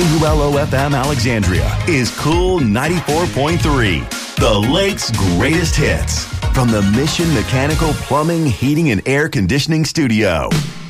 KULO-FM Alexandria is Cool 94.3, the Lake's greatest hits. From the Mission Mechanical Plumbing, Heating, and Air Conditioning Studio.